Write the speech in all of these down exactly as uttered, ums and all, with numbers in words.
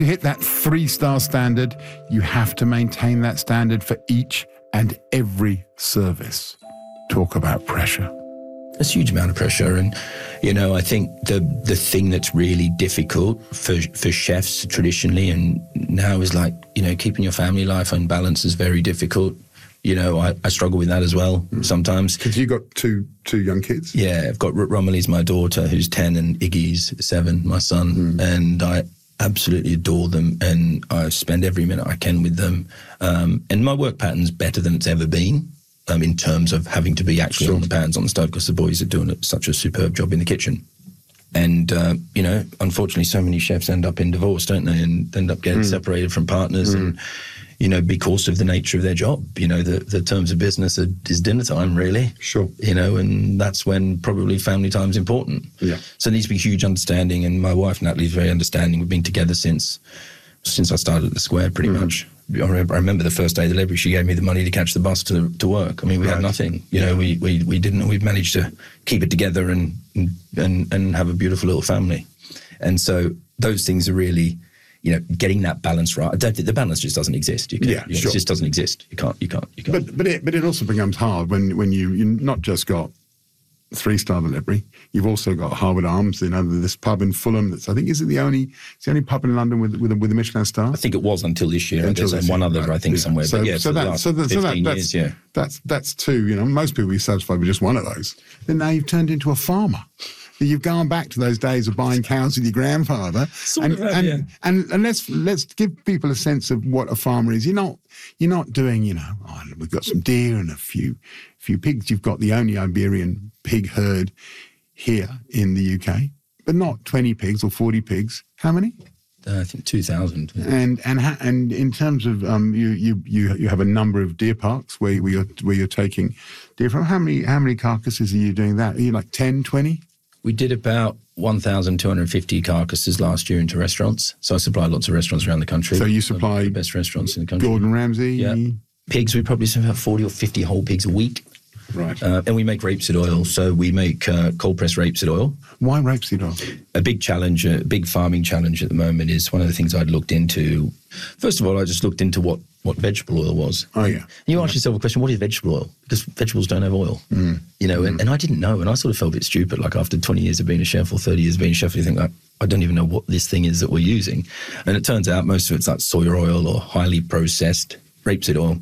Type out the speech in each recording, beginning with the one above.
To hit that three-star standard, you have to maintain that standard for each and every service. Talk about pressure. There's a huge amount of pressure. And, you know, I think the the thing that's really difficult for for chefs traditionally and now is like, you know, keeping your family life in balance is very difficult. You know, I, I struggle with that as well mm. sometimes. Because you got two two young kids? Yeah, I've got Romilly's my daughter, who's ten, and Iggy's seven, my son. Mm. And I absolutely adore them, and I spend every minute I can with them. Um, and my work pattern's better than it's ever been um, in terms of having to be actually sure. on the pans on the stove, because the boys are doing such a superb job in the kitchen. And, uh, you know, unfortunately, so many chefs end up in divorce, don't they, and end up getting mm. separated from partners mm. and, you know, because of the nature of their job. You know, the, the terms of business are, is dinner time, really. Sure. You know, and that's when probably family time's important. Yeah. So there needs to be huge understanding, and my wife, Natalie, is very understanding. We've been together since since I started at the Square, pretty mm. much. I remember, I remember the first day of the delivery, she gave me the money to catch the bus to to work. I mean, we right. had nothing. You know, we, we, we didn't, we've managed to keep it together and, and, and have a beautiful little family. And so those things are really, you know, getting that balance right. I don't think the balance just doesn't exist. You can, yeah, you know, sure. It just doesn't exist. You can't, you can't, you can't. But but it but it also becomes hard when when you you not just got three-star delivery, you've also got Harwood Arms, you know, this pub in Fulham. That's I think is it the only it's the only pub in London with with a, with a Michelin star. I think it was until this year. Yeah, until There's this one year, other, right. I think, yeah. somewhere. So, but yeah, so, for that, the last so, that, so that, fifteen that's, years, yeah. that's that's two. You know, most people will be satisfied with just one of those. Then now you've turned into a farmer. You've gone back to those days of buying cows with your grandfather, sort and, of have, and, yeah. and and let's let's give people a sense of what a farmer is. You're not you're not doing, you know, oh, we've got some deer and a few few pigs. You've got the only Iberian pig herd here in the U K, but not twenty pigs or forty pigs. How many? Uh, I think two thousand. Yeah. And and ha- and in terms of um, you you you you have a number of deer parks where where you're where you're taking deer from. How many how many carcasses are you doing that? Are you like ten, twenty? We did about one thousand two hundred fifty carcasses last year into restaurants. So I supply lots of restaurants around the country. So you supply the best restaurants in the country. Gordon Ramsay? Yeah. Pigs, we probably sell about forty or fifty whole pigs a week. Right. Uh, and we make rapeseed oil. So we make uh, cold-pressed rapeseed oil. Why rapeseed oil? A big challenge, a big farming challenge at the moment is one of the things I'd looked into. First of all, I just looked into what, what vegetable oil was. Oh, yeah. And you yeah. ask yourself a question, what is vegetable oil? Because vegetables don't have oil. Mm. You know, mm. and, and I didn't know, and I sort of felt a bit stupid, like after twenty years of being a chef or thirty years of being a chef, you think, like, I don't even know what this thing is that we're using. And it turns out most of it's like soy oil or highly processed rapeseed oil.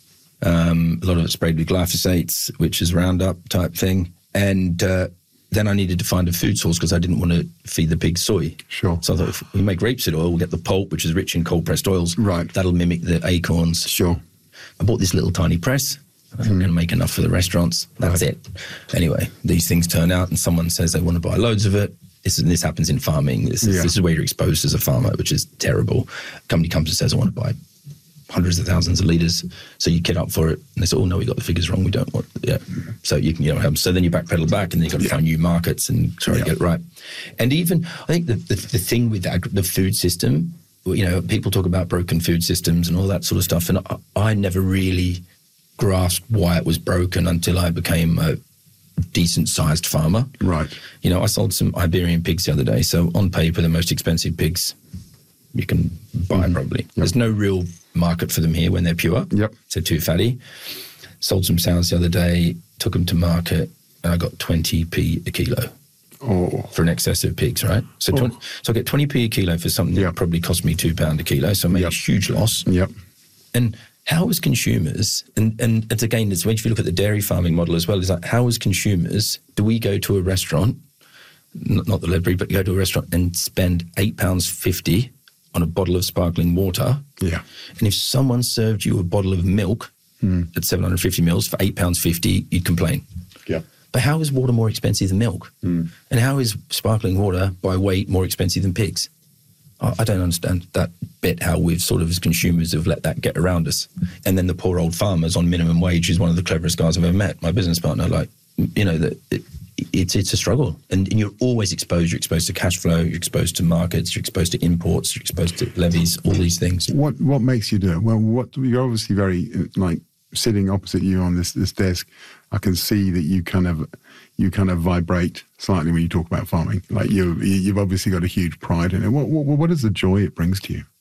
Um, a lot of it sprayed with glyphosates, which is Roundup type thing. And uh, then I needed to find a food source because I didn't want to feed the pigs soy. Sure. So I thought, if we make rapeseed oil, we'll get the pulp, which is rich in cold-pressed oils. Right. That'll mimic the acorns. Sure. I bought this little tiny press. I think mm. I'm going to make enough for the restaurants. That's right. it. Anyway, these things turn out and someone says they want to buy loads of it. This, this happens in farming. This is, yeah. this is where you're exposed as a farmer, which is terrible. A company comes and says, I want to buy hundreds of thousands of litres. So you kit up for it. And they say, oh, no, we got the figures wrong. We don't want it. Yeah. So you can, you know, have, so then you backpedal back and then you've got to yeah. find new markets and try yeah. to get it right. And even, I think the, the, the thing with the, the food system, you know, people talk about broken food systems and all that sort of stuff. And I, I never really grasped why it was broken until I became a decent sized farmer. Right. You know, I sold some Iberian pigs the other day. So on paper, the most expensive pigs you can buy mm-hmm. probably. Yep. There's no real market for them here when they're pure. Yep. So too fatty. Sold some sows the other day, took them to market, and I got twenty p a kilo. Oh. For an excess of pigs, right? So oh. twenty, so I get twenty p a kilo for something yep. that probably cost me two pounds a kilo. So I made yep. a huge loss. Yep. And how as consumers, and, and it's again, it's when you look at the dairy farming model as well, is like how as consumers do we go to a restaurant, not, not the library, but go to a restaurant and spend eight pounds fifty on a bottle of sparkling water. Yeah. And if someone served you a bottle of milk mm. at seven hundred fifty mils for eight pounds fifty, you'd complain. Yeah. But how is water more expensive than milk? Mm. And how is sparkling water by weight more expensive than pigs? I, I don't understand that bit, how we've sort of as consumers have let that get around us. And then the poor old farmers on minimum wage is one of the cleverest guys I've ever met. My business partner, like, you know, that it, it's it's a struggle. And, and you're always exposed. You're exposed to cash flow, you're exposed to markets, you're exposed to imports, you're exposed to levies, all these things. What what makes you do it? Well, what you're obviously very, like, sitting opposite you on this this desk, I can see that you kind of you kind of vibrate slightly when you talk about farming. Like you you've obviously got a huge pride in it. What what, what is the joy it brings to you?